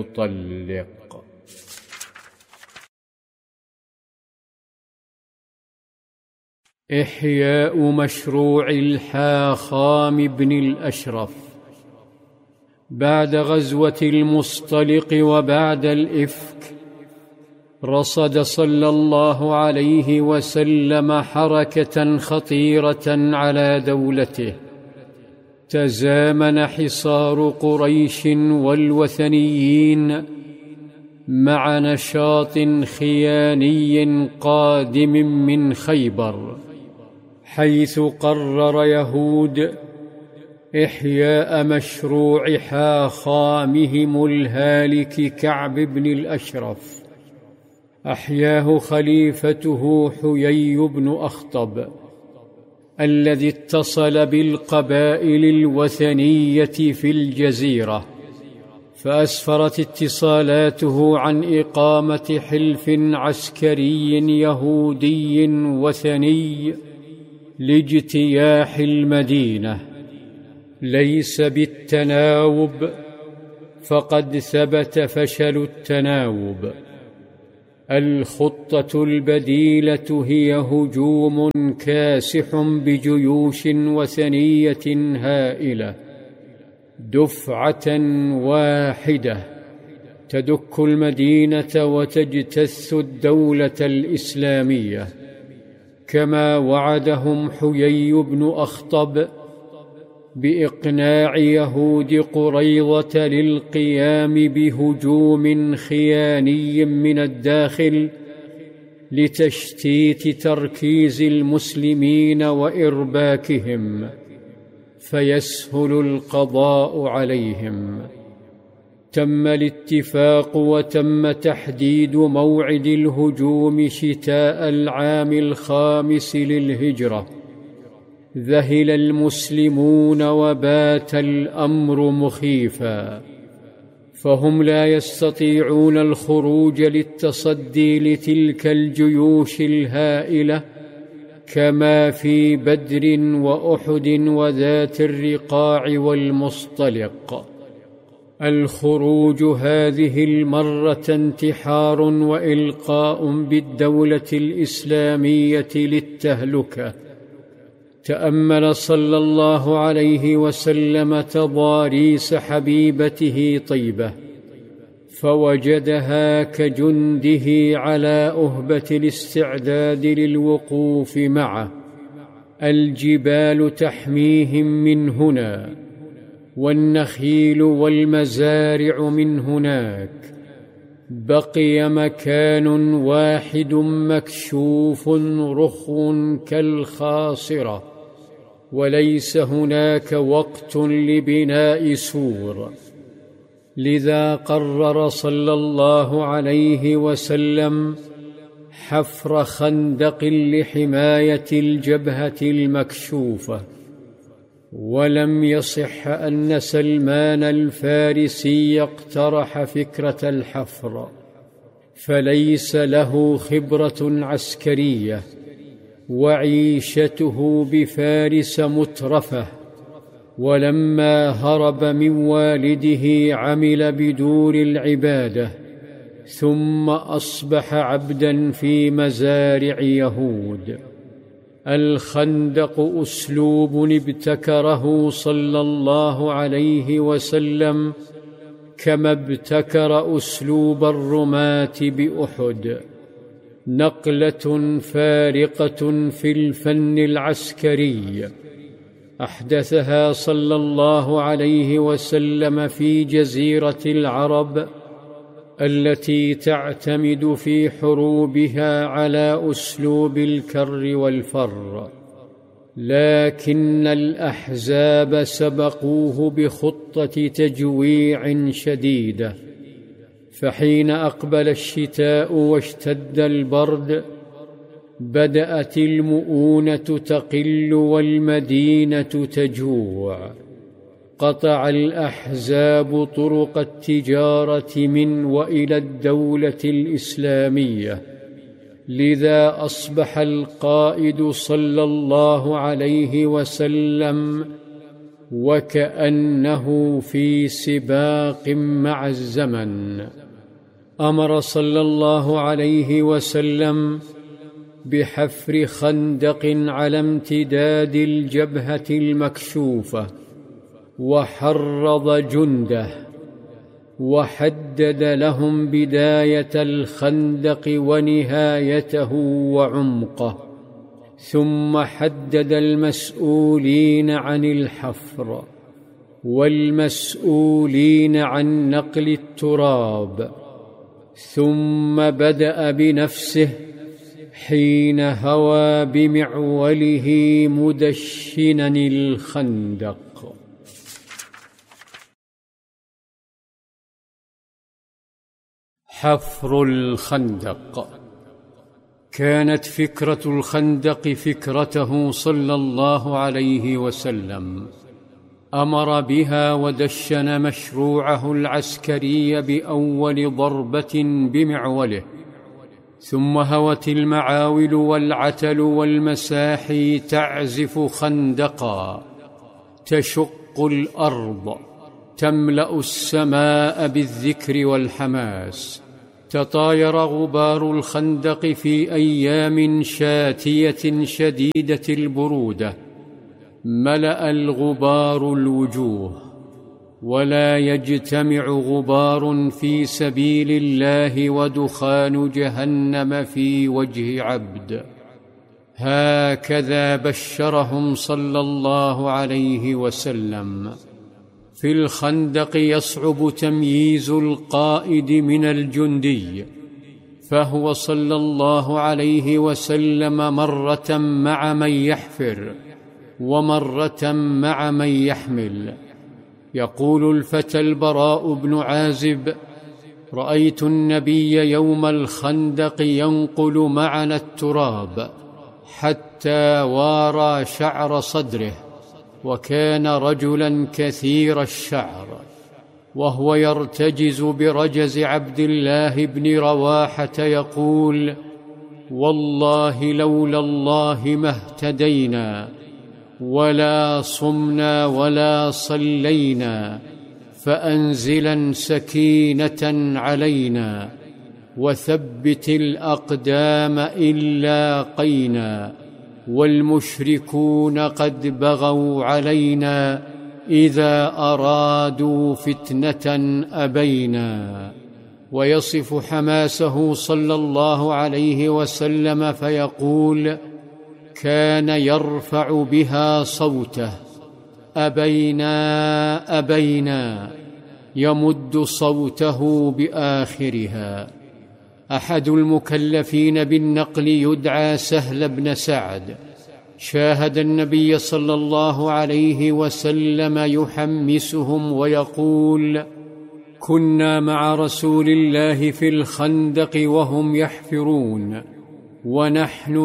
فليطلق. إحياء مشروع الحاخام بن الأشرف. بعد غزوة المصطلق وبعد الإفك رصد صلى الله عليه وسلم حركة خطيرة على دولته، تزامن حصار قريش والوثنيين مع نشاط خياني قادم من خيبر، حيث قرر يهود إحياء مشروع حاخامهم الهالك كعب بن الأشرف. أحياه خليفته حيي بن أخطب الذي اتصل بالقبائل الوثنية في الجزيرة، فأسفرت اتصالاته عن إقامة حلف عسكري يهودي وثني لاجتياح المدينة، ليس بالتناوب، فقد ثبت فشل التناوب. الخطة البديلة هي هجوم كاسح بجيوش وثنية هائلة دفعة واحدة تدك المدينة وتجتث الدولة الإسلامية، كما وعدهم حيي بن أخطب بإقناع يهود قريظة للقيام بهجوم خياني من الداخل لتشتيت تركيز المسلمين وإرباكهم، فيسهل القضاء عليهم. تم الاتفاق وتم تحديد موعد الهجوم شتاء العام 5 للهجرة. ذهل المسلمون وبات الأمر مخيفا، فهم لا يستطيعون الخروج للتصدي لتلك الجيوش الهائلة كما في بدر وأحد وذات الرقاع والمصطلق. الخروج هذه المرة انتحار وإلقاء بالدولة الإسلامية للتهلكة. تأمل صلى الله عليه وسلم تضاريس حبيبته طيبة، فوجدها كجنده على أهبة الاستعداد للوقوف معه. الجبال تحميهم من هنا، والنخيل والمزارع من هناك، بقي مكان واحد مكشوف رخو كالخاصرة، وليس هناك وقت لبناء سور. لذا قرر صلى الله عليه وسلم حفر خندق لحماية الجبهة المكشوفة. ولم يصح أن سلمان الفارسي اقترح فكرة الحفر، فليس له خبرة عسكرية، وعيشته بفارس مترفة. ولما هرب من والده عمل بدور العبادة، ثم أصبح عبدا في مزارع يهود. الخندق أسلوب ابتكره صلى الله عليه وسلم كما ابتكر أسلوب الرماة بأحد، نقلة فارقة في الفن العسكري أحدثها صلى الله عليه وسلم في جزيرة العرب التي تعتمد في حروبها على أسلوب الكر والفر. لكن الأحزاب سبقوه بخطة تجويع شديدة، فحين أقبل الشتاء واشتد البرد بدأت المؤونة تقل والمدينة تجوع. قطع الأحزاب طرق التجارة من وإلى الدولة الإسلامية. لذا أصبح القائد صلى الله عليه وسلم وكأنه في سباق مع الزمن. أمر صلى الله عليه وسلم بحفر خندق على امتداد الجبهة المكشوفة، وحرض جنده، وحدد لهم بداية الخندق ونهايته وعمقه، ثم حدد المسؤولين عن الحفر والمسؤولين عن نقل التراب، ثم بدأ بنفسه حين هوى بمعوله مدشنا الخندق. حفر الخندق. كانت فكرة الخندق فكرته صلى الله عليه وسلم، أمر بها ودشن مشروعه العسكري بأول ضربة بمعوله، ثم هوت المعاول والعتل والمساحي تعزف خندقا تشق الأرض، تملأ السماء بالذكر والحماس. تطاير غبار الخندق في أيام شاتية شديدة البرودة، ملأ الغبار الوجوه، ولا يجتمع غبار في سبيل الله ودخان جهنم في وجه عبد. هكذا بشرهم صلى الله عليه وسلم. في الخندق يصعب تمييز القائد من الجندي، فهو صلى الله عليه وسلم مرة مع من يحفر ومرة مع من يحمل. يقول الفتى البراء بن عازب: رأيت النبي يوم الخندق ينقل معنا التراب حتى وارى شعر صدره، وكان رجلا كثير الشعر، وهو يرتجز برجز عبد الله بن رواحة يقول: والله لولا الله ما اهتدينا ولا صمنا ولا صلينا، فأنزلا سكينة علينا وثبت الأقدام إن لاقينا، والمشركون قد بغوا علينا، إذا أرادوا فتنة أبينا. ويصف حماسه صلى الله عليه وسلم فيقول: كان يرفع بها صوته: أبينا أبينا، يمد صوته بآخرها. أحد المكلفين بالنقل يدعى سهل بن سعد، شاهد النبي صلى الله عليه وسلم يحمسهم ويقول: كنا مع رسول الله في الخندق وهم يحفرون، ونحن